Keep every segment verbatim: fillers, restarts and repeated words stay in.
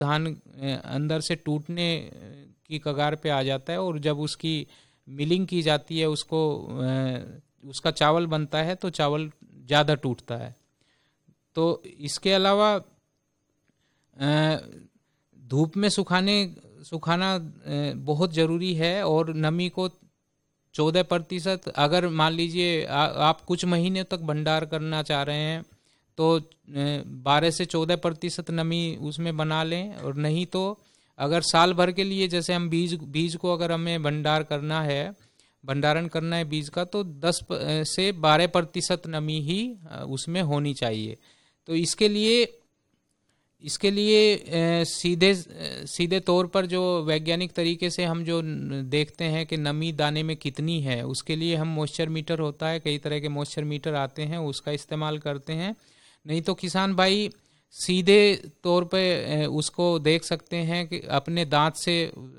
धान अंदर से टूटने की कगार पे आ जाता है, और जब उसकी मिलिंग की जाती है, उसको उसका चावल बनता है तो चावल ज़्यादा टूटता है। तो इसके अलावा धूप में सुखाने सुखाना बहुत ज़रूरी है, और नमी को चौदह प्रतिशत, अगर मान लीजिए आप कुछ महीने तक भंडार करना चाह रहे हैं तो बारह से चौदह प्रतिशत नमी उसमें बना लें, और नहीं तो अगर साल भर के लिए, जैसे हम बीज बीज को अगर हमें भंडार करना है भंडारण करना है बीज का, तो दस से बारह प्रतिशत नमी ही उसमें होनी चाहिए। तो इसके लिए इसके लिए सीधे सीधे तौर पर जो वैज्ञानिक तरीके से हम जो देखते हैं कि नमी दाने में कितनी है, उसके लिए हम मॉइस्चर मीटर होता है, कई तरह के मॉइस्चर मीटर आते हैं, उसका इस्तेमाल करते हैं। नहीं तो किसान भाई सीधे तौर पे उसको देख सकते हैं कि अपने दांत से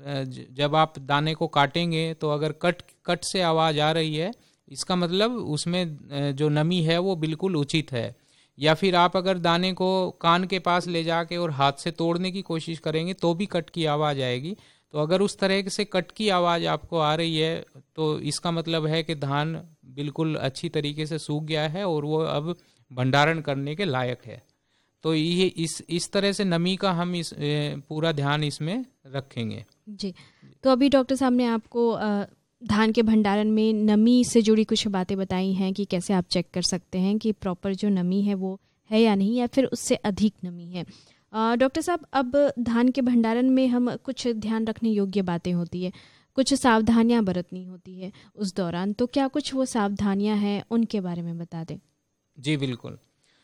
जब आप दाने को काटेंगे तो अगर कट कट से आवाज़ आ रही है, इसका मतलब उसमें जो नमी है वो बिल्कुल उचित है। या फिर आप अगर दाने को कान के पास ले जाके और हाथ से तोड़ने की कोशिश करेंगे तो भी कट की आवाज़ आएगी। तो अगर उस तरह से कट की आवाज़ आपको आ रही है तो इसका मतलब है कि धान बिल्कुल अच्छी तरीके से सूख गया है और वो अब भंडारण करने के लायक है। तो ये इस इस तरह से नमी का हम इस पूरा ध्यान इसमें रखेंगे। जी, तो अभी डॉक्टर साहब ने आपको धान के भंडारण में नमी से जुड़ी कुछ बातें बताई हैं कि कैसे आप चेक कर सकते हैं कि प्रॉपर जो नमी है वो है या नहीं, या फिर उससे अधिक नमी है। डॉक्टर साहब, अब धान के भंडारण में हम कुछ ध्यान रखने योग्य बातें होती है, कुछ सावधानियां बरतनी होती है उस दौरान, तो क्या कुछ वो सावधानियां हैं, उनके बारे में बता दें। जी बिल्कुल।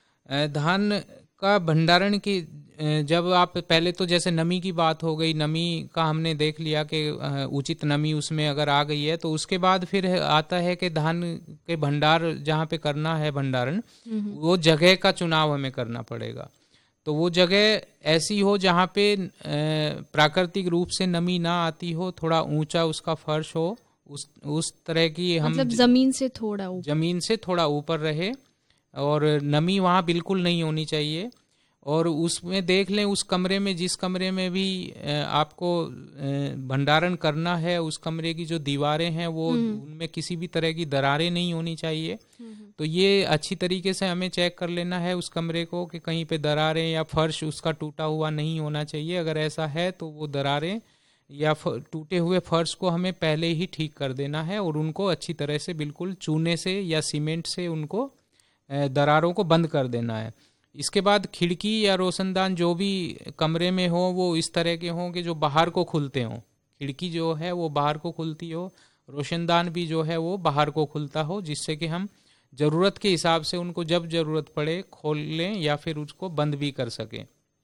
धान का भंडारण की जब आप पहले तो जैसे नमी की बात हो गई, नमी का हमने देख लिया कि उचित नमी उसमें अगर आ गई है, तो उसके बाद फिर आता है कि धान के भंडार जहाँ पे करना है भंडारण, वो जगह का चुनाव हमें करना पड़ेगा। तो वो जगह ऐसी हो जहाँ पे प्राकृतिक रूप से नमी ना आती हो, थोड़ा ऊंचा उसका फर्श हो, उस उस तरह की हम मतलब जमीन से थोड़ा जमीन से थोड़ा ऊपर रहे, और नमी वहाँ बिल्कुल नहीं होनी चाहिए। और उसमें देख लें उस कमरे में, जिस कमरे में भी आपको भंडारण करना है, उस कमरे की जो दीवारें हैं वो उनमें किसी भी तरह की दरारें नहीं होनी चाहिए। तो ये अच्छी तरीके से हमें चेक कर लेना है उस कमरे को कि कहीं पे दरारें या फर्श उसका टूटा हुआ नहीं होना चाहिए। अगर ऐसा है तो वो दरारें या टूटे हुए फर्श को हमें पहले ही ठीक कर देना है, और उनको अच्छी तरह से बिल्कुल चूने से या सीमेंट से उनको दरारों को बंद कर देना है। इसके बाद खिड़की या रोशनदान जो भी कमरे में हो वो इस तरह के हों कि जो बाहर को खुलते हों। खिड़की जो है वो बाहर को खुलती हो, रोशनदान भी जो है वो बाहर को खुलता हो, जिससे कि हम ज़रूरत के हिसाब से उनको जब ज़रूरत पड़े खोल लें या फिर उसको बंद भी कर सकें।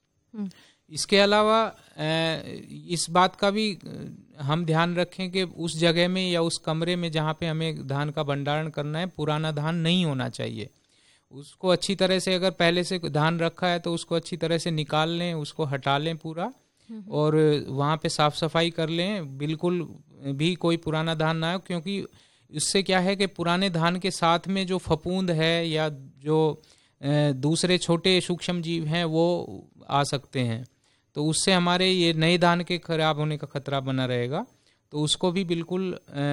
इसके अलावा इस बात का भी हम ध्यान रखें कि उस जगह में या उस कमरे में जहाँ पे हमें धान का भंडारण करना है, पुराना धान नहीं होना चाहिए। उसको अच्छी तरह से, अगर पहले से धान रखा है तो उसको अच्छी तरह से निकाल लें, उसको हटा लें पूरा, और वहाँ पे साफ सफाई कर लें, बिल्कुल भी कोई पुराना धान ना हो, क्योंकि इससे क्या है कि पुराने धान के साथ में जो फफूंद है या जो दूसरे छोटे सूक्ष्म जीव हैं वो आ सकते हैं, तो उससे हमारे ये नए धान के खराब होने का खतरा बना रहेगा। तो उसको भी बिल्कुल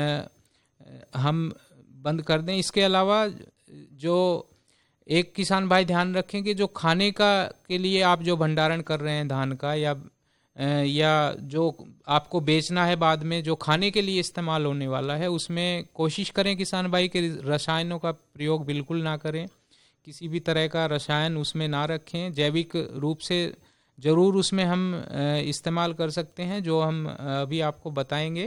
आ, हम बंद कर दें। इसके अलावा जो एक किसान भाई ध्यान रखें कि जो खाने का के लिए आप जो भंडारण कर रहे हैं धान का, या या जो आपको बेचना है बाद में, जो खाने के लिए इस्तेमाल होने वाला है, उसमें कोशिश करें किसान भाई कि रसायनों का प्रयोग बिल्कुल ना करें, किसी भी तरह का रसायन उसमें ना रखें। जैविक रूप से ज़रूर उसमें हम इस्तेमाल कर सकते हैं, जो हम अभी आपको बताएंगे।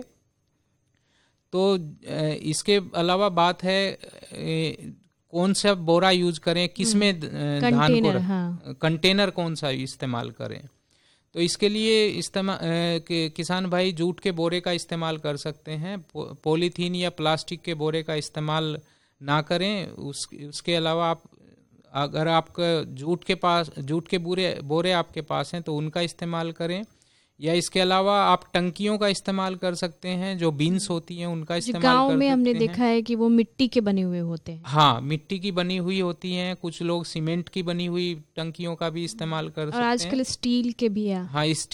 तो इसके अलावा बात है कौन सा बोरा यूज करें, किसमें धान को, हाँ। कंटेनर कौन सा इस्तेमाल करें। तो इसके लिए इस्तेमाल किसान भाई जूट के बोरे का इस्तेमाल कर सकते हैं, पो, पॉलीथीन या प्लास्टिक के बोरे का इस्तेमाल ना करें। उस उसके अलावा आप अगर आपका जूट के पास जूट के बोरे बोरे आपके पास हैं तो उनका इस्तेमाल करें, या इसके अलावा आप टंकियों का इस्तेमाल कर सकते हैं, जो बीन्स होती हैं उनका इस्तेमाल कर सकते हैं। गांव में हमने देखा है कि वो मिट्टी के बने हुए होते हैं। हाँ, मिट्टी की बनी हुई होती हैं, कुछ लोग सीमेंट की बनी हुई टंकियों का भी इस्तेमाल कर सकते हैं। और आजकल स्टील के भी है। हाँ,